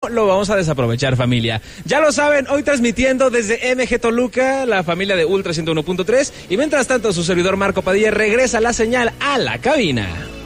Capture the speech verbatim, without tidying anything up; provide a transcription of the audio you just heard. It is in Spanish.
lo vamos a desaprovechar, familia. Ya lo saben, hoy transmitiendo desde M G Toluca, la familia de Ultra ciento uno punto tres. Y mientras tanto, su servidor Marco Padilla regresa la señal a la cabina.